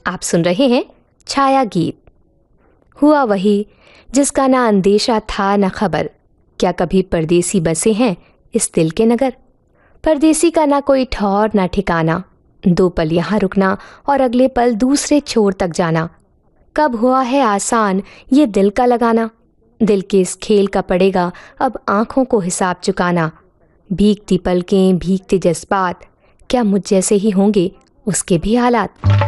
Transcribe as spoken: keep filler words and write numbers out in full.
आप सुन रहे हैं छाया गीत। हुआ वही जिसका ना अंदेशा था ना खबर, क्या कभी परदेसी बसे हैं इस दिल के नगर। परदेसी का ना कोई ठौर ना ठिकाना, दो पल यहाँ रुकना और अगले पल दूसरे छोर तक जाना। कब हुआ है आसान ये दिल का लगाना, दिल के इस खेल का पड़ेगा अब आंखों को हिसाब चुकाना। भीगती पलकें भीगते जज्बात, क्या मुझ जैसे ही होंगे उसके भी हालात।